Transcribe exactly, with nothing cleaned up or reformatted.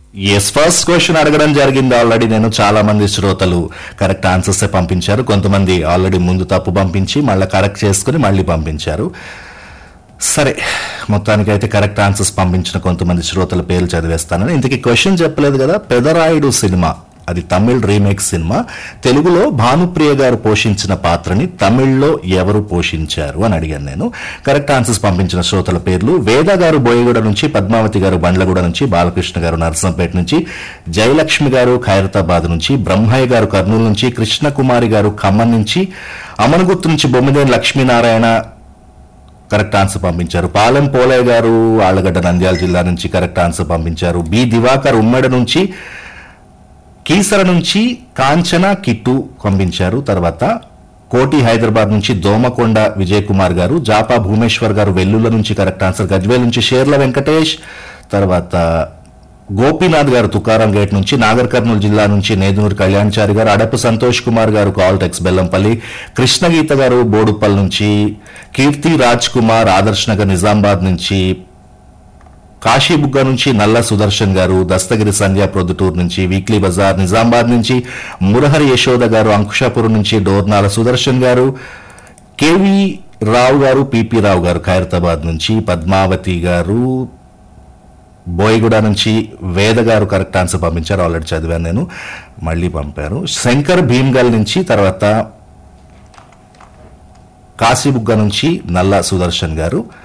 Yes first question అడగడం జరిగింది already. నేను చాలా మంది శ్రోతలు కరెక్ట్ ఆన్సర్స్ పంపించారు. కొంతమంది ఆల్రెడీ ముందు తప్పు పంపించి మళ్ళీ కరెక్ట్ చేసుకుని మళ్ళీ పంపించారు. సరే, మొత్తానికైతే కరెక్ట్ ఆన్సర్స్ పంపించిన కొంతమంది శ్రోతల పేర్లు చదివేస్తానని. ఇంతకీ క్వశ్చన్ చెప్పలేదు కదా. పెదరాయుడు సినిమా, అది తమిళ్ రీమేక్ సినిమా. తెలుగులో భానుప్రియ గారు పోషించిన పాత్రని తమిళ్లో ఎవరు పోషించారు అని అడిగాను నేను. కరెక్ట్ ఆన్సర్స్ పంపించిన శ్రోతల పేర్లు: వేద గారు బోయగూడ నుంచి, పద్మావతి గారు బండ్లగూడ నుంచి, బాలకృష్ణ గారు నర్సంపేట నుంచి, జయలక్ష్మి గారు ఖైరతాబాద్ నుంచి, బ్రహ్మయ్య గారు కర్నూలు నుంచి, కృష్ణకుమారి గారు ఖమ్మం నుంచి, అమనగుర్తు నుంచి బొమ్మిదేని లక్ష్మీనారాయణ కరెక్ట్ ఆన్సర్ పంపించారు. పాలెం పోలయ్య గారు ఆళ్లగడ్డ నంద్యాల జిల్లా నుంచి కరెక్ట్ ఆన్సర్ పంపించారు. బి దివాకర్ ఉమ్మడి నుంచి, కీసర నుంచి కాంచన కిట్టు పంపించారు. తర్వాత కోటి హైదరాబాద్ నుంచి దోమకొండ విజయ్ కుమార్ గారు, జాపా భూమేశ్వర్ గారు వెల్లుల నుంచి కరెక్ట్ ఆన్సర్. గజ్వేల్ నుంచి షేర్ల వెంకటేష్, తర్వాత గోపీనాథ్ గారు తుకారం గేట్ నుంచి, నాగర్ కర్నూలు జిల్లా నుంచి నేదునూరు కళ్యాణ్చారి గారు, అడపు సంతోష్ కుమార్ గారు కాల్టెక్స్ బెల్లంపల్లి, కృష్ణగీత గారు బోడుప్పల్ నుంచి, కీర్తి రాజ్ కుమార్ ఆదర్శ్ నగర్ నిజామాబాద్ నుంచి, కాశీబుగ్గ నుంచి నల్ల సుదర్శన్ గారు, దస్తగిరి సంధ్య ప్రొద్దుటూరు నుంచి, వీక్లీ బజార్ నిజామాబాద్ నుంచి, మురహరి యశోద గారు అంకుషాపురం నుంచి, డోర్నాల సుదర్శన్ గారు, కేవీ రావు గారు, పిపి రావు గారు ఖైరతాబాద్ నుంచి, పద్మావతి గారు బోయగూడ నుంచి, వేద గారు కరెక్ట్ ఆన్సర్ పంపించారు. ఆల్రెడీ చదివాను నేను, మళ్ళీ పంపారు. శంకర్ భీమ్గల్ నుంచి, తర్వాత కాశీబుగ్గ నుంచి నల్ల సుదర్శన్ గారు.